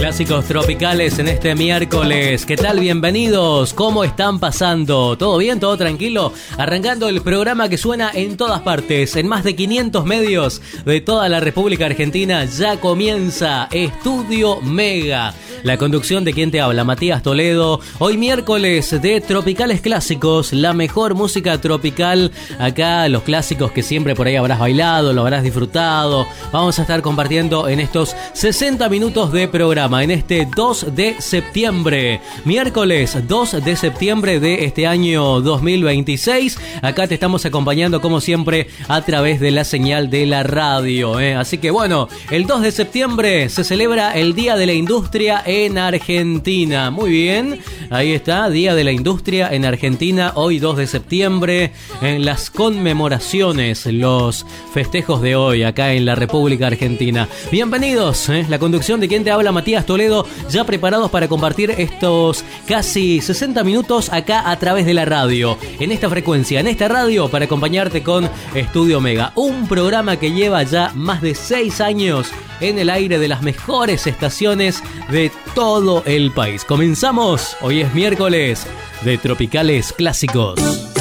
Clásicos tropicales en este miércoles. ¿Qué tal? Bienvenidos. ¿Cómo están pasando? ¿Todo bien? ¿Todo tranquilo? Arrancando el programa que suena en todas partes, en más de 500 medios de toda la República Argentina. Ya comienza Estudio Mega. La conducción de quien te habla, Matías Toledo. Hoy miércoles de Tropicales Clásicos, la mejor música tropical. Acá los clásicos que siempre por ahí habrás bailado, lo habrás disfrutado. Vamos a estar compartiendo en estos 60 minutos de programa, en este 2 de septiembre. Miércoles 2 de septiembre de este año 2026. Acá te estamos acompañando como siempre a través de la señal de la radio. Así que bueno, el 2 de septiembre se celebra el Día de la Industria en Argentina. Muy bien, ahí está, Día de la Industria en Argentina, hoy 2 de septiembre, en las conmemoraciones, los festejos de hoy acá en la República Argentina. Bienvenidos, la conducción de quien te habla, Matías Toledo, ya preparados para compartir estos casi 60 minutos acá a través de la radio, en esta frecuencia, en esta radio, para acompañarte con Estudio Mega, un programa que lleva ya más de 6 años en el aire de las mejores estaciones de todo el país. Comenzamos, hoy es miércoles de Tropicales Clásicos.